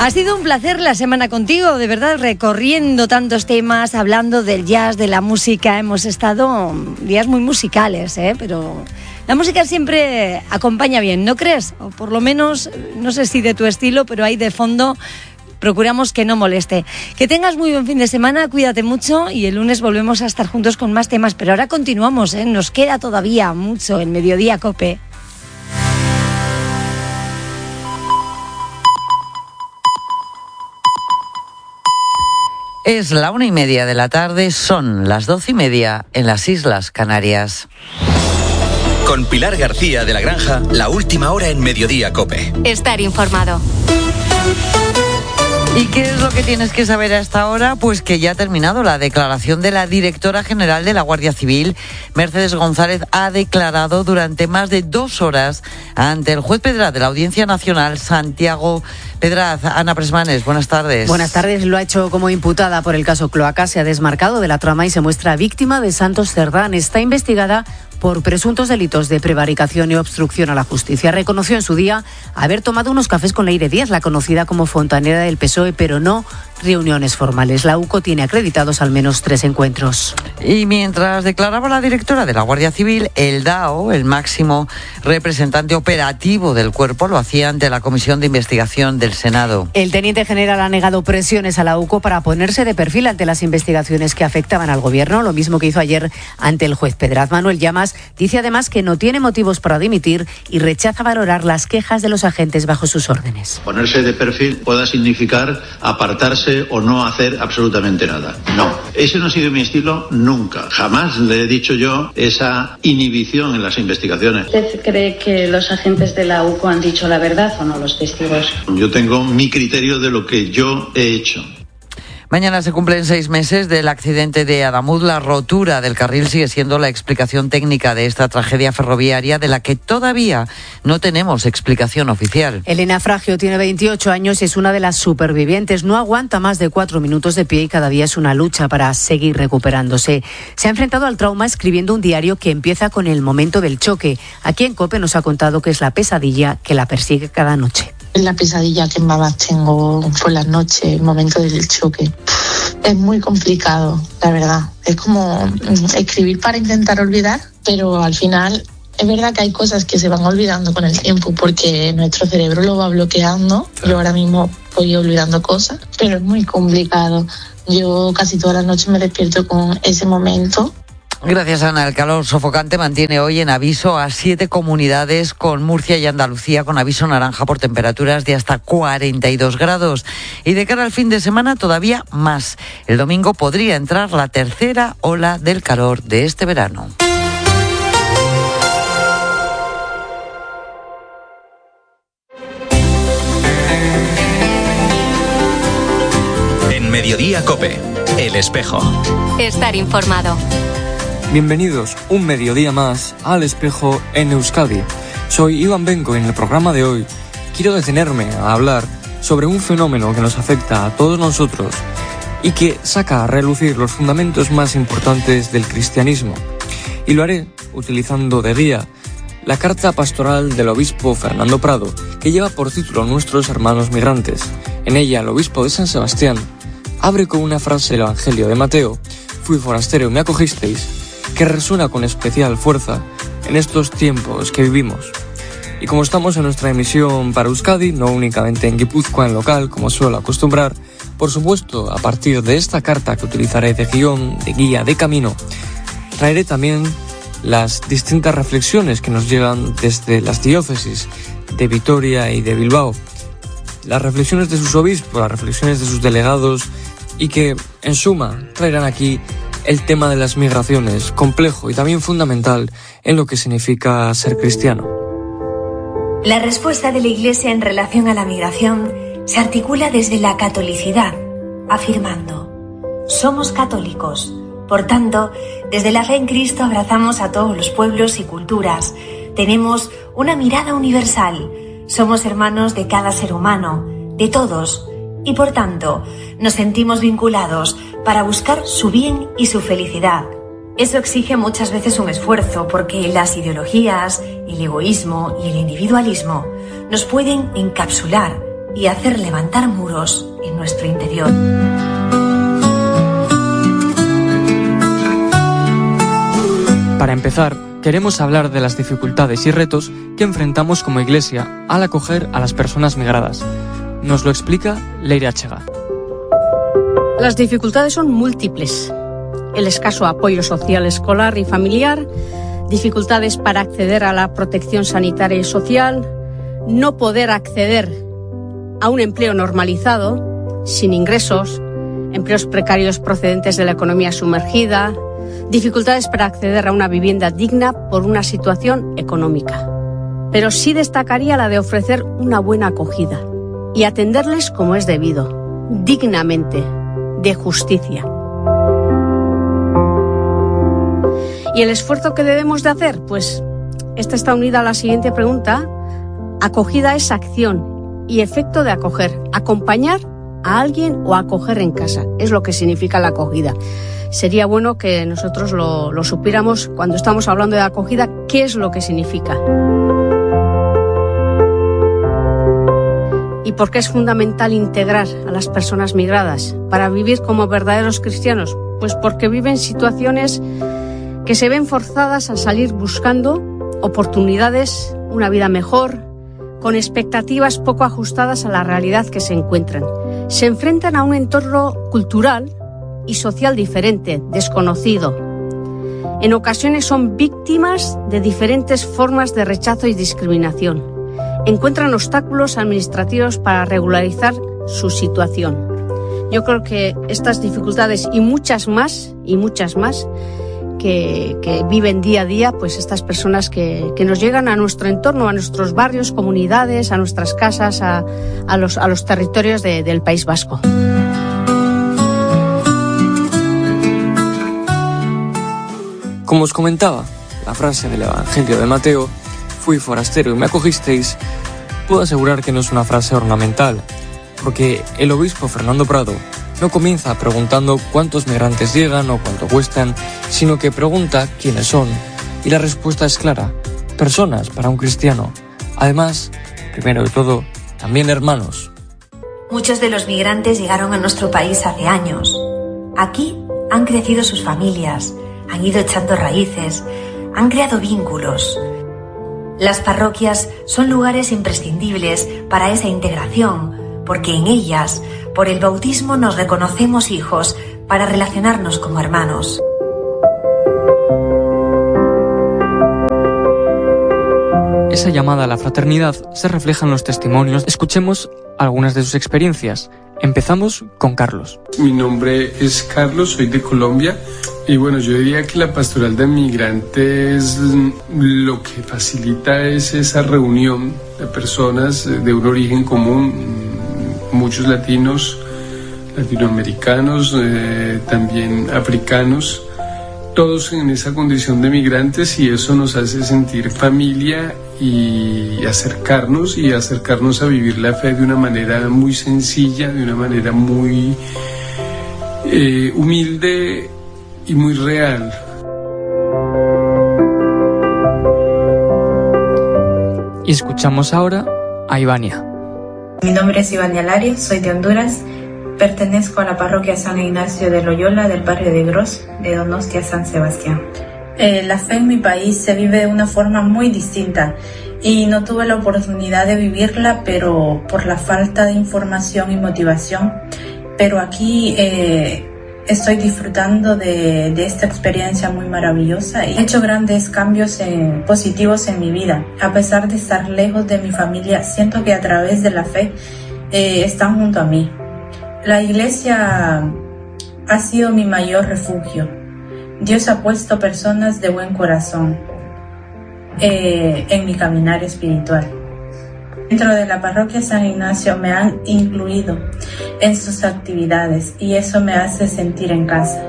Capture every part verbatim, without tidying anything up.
Ha sido un placer la semana contigo, de verdad, recorriendo tantos temas, hablando del jazz, de la música. Hemos estado días muy musicales, ¿eh? Pero la música siempre acompaña bien, ¿no crees? O por lo menos, no sé si de tu estilo, pero ahí de fondo procuramos que no moleste. Que tengas muy buen fin de semana, cuídate mucho y el lunes volvemos a estar juntos con más temas. Pero ahora continuamos, ¿eh? Nos queda todavía mucho en Mediodía Cope. Es la una y media de la tarde, son las doce y media en las Islas Canarias. Con Pilar García de la Granja, la última hora en Mediodía Cope. Estar informado. ¿Y qué es lo que tienes que saber a esta hora? Pues que ya ha terminado la declaración de la directora general de la Guardia Civil. Mercedes González ha declarado durante más de dos horas ante el juez Pedraz de la Audiencia Nacional, Santiago Pedraz. Ana Presmanes, buenas tardes. Buenas tardes. Lo ha hecho como imputada por el caso Cloaca. Se ha desmarcado de la trama y se muestra víctima de Santos Cerdán. Está investigada por presuntos delitos de prevaricación y obstrucción a la justicia. Reconoció en su día haber tomado unos cafés con Leire Díaz, la conocida como fontanera del P S O E, pero no reuniones formales. La U C O tiene acreditados al menos tres encuentros. Y mientras declaraba la directora de la Guardia Civil, el D A O, el máximo representante operativo del cuerpo, lo hacía ante la Comisión de Investigación del Senado. El teniente general ha negado presiones a la U C O para ponerse de perfil ante las investigaciones que afectaban al gobierno, lo mismo que hizo ayer ante el juez Pedraz. Manuel Llamas dice además que no tiene motivos para dimitir y rechaza valorar las quejas de los agentes bajo sus órdenes. Ponerse de perfil pueda significar apartarse o no hacer absolutamente nada. No, ese no ha sido mi estilo nunca. Jamás le he dicho yo esa inhibición en las investigaciones. ¿Usted cree que los agentes de la U C O han dicho la verdad o no, los testigos? Yo tengo mi criterio de lo que yo he hecho. Mañana se cumplen seis meses del accidente de Adamuz. La rotura del carril sigue siendo la explicación técnica de esta tragedia ferroviaria de la que todavía no tenemos explicación oficial. Elena Fragio tiene veintiocho años y es una de las supervivientes. No aguanta más de cuatro minutos de pie y cada día es una lucha para seguir recuperándose. Se ha enfrentado al trauma escribiendo un diario que empieza con el momento del choque. Aquí en COPE nos ha contado que es la pesadilla que la persigue cada noche. La pesadilla que más tengo fue la noche, el momento del choque. Es muy complicado, la verdad. Es como escribir para intentar olvidar, pero al final es verdad que hay cosas que se van olvidando con el tiempo porque nuestro cerebro lo va bloqueando. Yo ahora mismo voy olvidando cosas, pero es muy complicado. Yo casi todas las noches me despierto con ese momento. Gracias, Ana. El calor sofocante mantiene hoy en aviso a siete comunidades, con Murcia y Andalucía con aviso naranja por temperaturas de hasta cuarenta y dos grados. Y de cara al fin de semana todavía más. El domingo podría entrar la tercera ola del calor de este verano. En Mediodía Cope, El Espejo. Estar informado. Bienvenidos un mediodía más al Espejo en Euskadi. Soy Iván Benco y en el programa de hoy quiero detenerme a hablar sobre un fenómeno que nos afecta a todos nosotros y que saca a relucir los fundamentos más importantes del cristianismo. Y lo haré utilizando de guía la carta pastoral del obispo Fernando Prado, que lleva por título Nuestros hermanos migrantes. En ella el obispo de San Sebastián abre con una frase del Evangelio de Mateo: fui forastero y me acogisteis, que resuena con especial fuerza en estos tiempos que vivimos. Y como estamos en nuestra emisión para Euskadi, no únicamente en Guipúzcoa en local, como suelo acostumbrar, por supuesto, a partir de esta carta que utilizaré de guión, de guía, de camino, traeré también las distintas reflexiones que nos llegan desde las diócesis de Vitoria y de Bilbao, las reflexiones de sus obispos, las reflexiones de sus delegados, y que, en suma, traerán aquí el tema de las migraciones, complejo y también fundamental en lo que significa ser cristiano. La respuesta de la Iglesia en relación a la migración se articula desde la catolicidad, afirmando: somos católicos, por tanto, desde la fe en Cristo abrazamos a todos los pueblos y culturas, tenemos una mirada universal, somos hermanos de cada ser humano, de todos, y por tanto nos sentimos vinculados para buscar su bien y su felicidad. Eso exige muchas veces un esfuerzo porque las ideologías, el egoísmo y el individualismo nos pueden encapsular, y hacer levantar muros en nuestro interior. Para empezar, queremos hablar de las dificultades y retos que enfrentamos como Iglesia al acoger a las personas migradas. Nos lo explica Leire Achega. Las dificultades son múltiples. El escaso apoyo social, escolar y familiar, dificultades para acceder a la protección sanitaria y social, no poder acceder a un empleo normalizado, sin ingresos, empleos precarios procedentes de la economía sumergida, dificultades para acceder a una vivienda digna por una situación económica. Pero sí destacaría la de ofrecer una buena acogida y atenderles como es debido, dignamente, de justicia. ¿Y el esfuerzo que debemos de hacer? Pues esta está unida a la siguiente pregunta. Acogida es acción y efecto de acoger. Acompañar a alguien o acoger en casa es lo que significa la acogida. Sería bueno que nosotros lo, lo supiéramos cuando estamos hablando de acogida, qué es lo que significa. ¿Y por qué es fundamental integrar a las personas migradas para vivir como verdaderos cristianos? Pues porque viven situaciones que se ven forzadas a salir buscando oportunidades, una vida mejor, con expectativas poco ajustadas a la realidad que se encuentran. Se enfrentan a un entorno cultural y social diferente, desconocido. En ocasiones son víctimas de diferentes formas de rechazo y discriminación. Encuentran obstáculos administrativos para regularizar su situación. Yo creo que estas dificultades y muchas más, y muchas más, que, que viven día a día, pues estas personas que, que nos llegan a nuestro entorno, a nuestros barrios, comunidades, a nuestras casas, a, a, los, a los territorios de, del País Vasco. Como os comentaba, la frase del Evangelio de Mateo, fui forastero y me acogisteis, puedo asegurar que no es una frase ornamental, porque el obispo Fernando Prado no comienza preguntando cuántos migrantes llegan o cuánto cuestan, sino que pregunta quiénes son, y la respuesta es clara: personas para un cristiano. Además, primero de todo, también hermanos. Muchos de los migrantes llegaron a nuestro país hace años. Aquí han crecido sus familias, han ido echando raíces, han creado vínculos. Las parroquias son lugares imprescindibles para esa integración, porque en ellas, por el bautismo, nos reconocemos hijos para relacionarnos como hermanos. Esa llamada a la fraternidad se refleja en los testimonios. Escuchemos algunas de sus experiencias. Empezamos con Carlos. Mi nombre es Carlos, soy de Colombia y bueno, yo diría que la pastoral de migrantes lo que facilita es esa reunión de personas de un origen común, muchos latinos, latinoamericanos, eh, también africanos, todos en esa condición de migrantes, y eso nos hace sentir familia y acercarnos y acercarnos a vivir la fe de una manera muy sencilla, de una manera muy eh, humilde y muy real. Y escuchamos ahora a Ivania. Mi nombre es Ivania Larios, soy de Honduras, pertenezco a la parroquia San Ignacio de Loyola del barrio de Gros, de Donostia, San Sebastián. Eh, la fe en mi país se vive de una forma muy distinta y no tuve la oportunidad de vivirla, pero por la falta de información y motivación. Pero aquí eh, estoy disfrutando de, de esta experiencia muy maravillosa y he hecho grandes cambios en, positivos en mi vida. A pesar de estar lejos de mi familia, siento que a través de la fe eh, están junto a mí. La iglesia ha sido mi mayor refugio. Dios ha puesto personas de buen corazón eh, en mi caminar espiritual. Dentro de la parroquia San Ignacio me han incluido en sus actividades y eso me hace sentir en casa.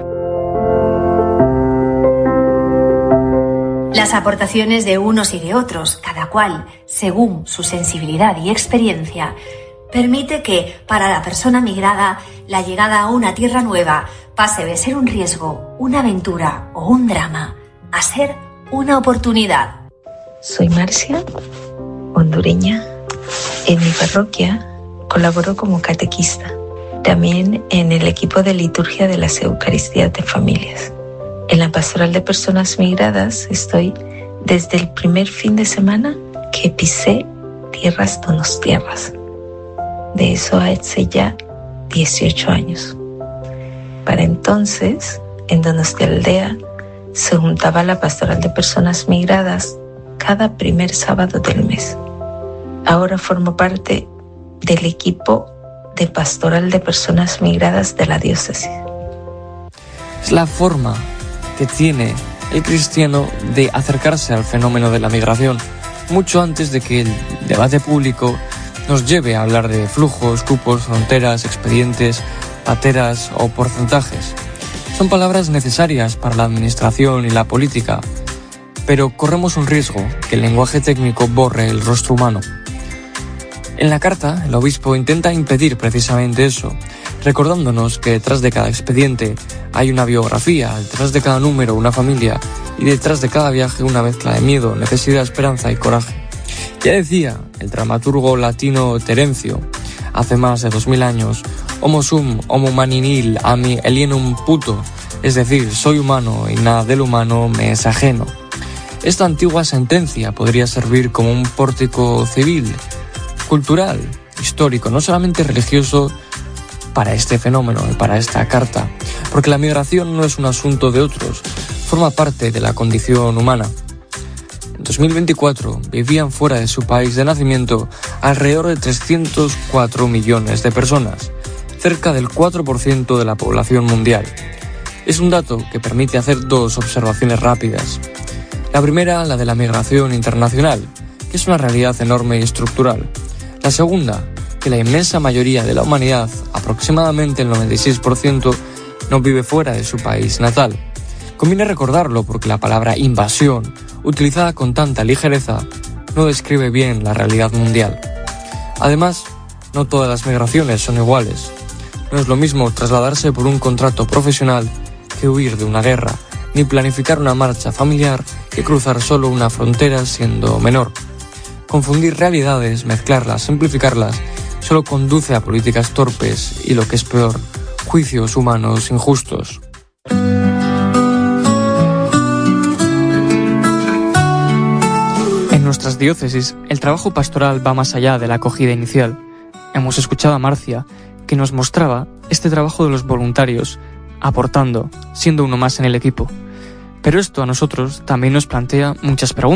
Las aportaciones de unos y de otros, cada cual según su sensibilidad y experiencia, permite que, para la persona migrada, la llegada a una tierra nueva pase de ser un riesgo, una aventura o un drama a ser una oportunidad. Soy Marcia, hondureña. En mi parroquia Colaboró como catequista, también en el equipo de liturgia de las Eucaristías de Familias. En la Pastoral de Personas Migradas estoy desde el primer fin de semana que pisé tierras donostiarras. De eso hace ya dieciocho años. Para entonces, en Donostialdea, se juntaba la Pastoral de Personas Migradas cada primer sábado del mes. Ahora formo parte del equipo de Pastoral de Personas Migradas de la diócesis. Es la forma que tiene el cristiano de acercarse al fenómeno de la migración, mucho antes de que el debate público nos lleve a hablar de flujos, cupos, fronteras, expedientes, pateras o porcentajes. Son palabras necesarias para la administración y la política, pero corremos un riesgo que el lenguaje técnico borre el rostro humano. En la carta, el obispo intenta impedir precisamente eso, recordándonos que detrás de cada expediente hay una biografía, detrás de cada número una familia y detrás de cada viaje una mezcla de miedo, necesidad, esperanza y coraje. Ya decía el dramaturgo latino Terencio, hace más de dos mil años, homo sum, homo maninil, a mi alienum puto, es decir, soy humano y nada del humano me es ajeno. Esta antigua sentencia podría servir como un pórtico civil, cultural, histórico, no solamente religioso, para este fenómeno y para esta carta, porque la migración no es un asunto de otros, forma parte de la condición humana. En dos mil veinticuatro vivían fuera de su país de nacimiento alrededor de trescientos cuatro millones de personas, cerca del cuatro por ciento de la población mundial. Es un dato que permite hacer dos observaciones rápidas. La primera, la de la migración internacional, que es una realidad enorme y estructural. La segunda, que la inmensa mayoría de la humanidad, aproximadamente el noventa y seis por ciento, no vive fuera de su país natal. Conviene recordarlo porque la palabra invasión, utilizada con tanta ligereza, no describe bien la realidad mundial. Además, no todas las migraciones son iguales. No es lo mismo trasladarse por un contrato profesional que huir de una guerra, ni planificar una marcha familiar que cruzar solo una frontera siendo menor. Confundir realidades, mezclarlas, simplificarlas, solo conduce a políticas torpes y, lo que es peor, juicios humanos injustos. En nuestras diócesis, el trabajo pastoral va más allá de la acogida inicial. Hemos escuchado a Marcia, que nos mostraba este trabajo de los voluntarios, aportando, siendo uno más en el equipo. Pero esto a nosotros también nos plantea muchas preguntas.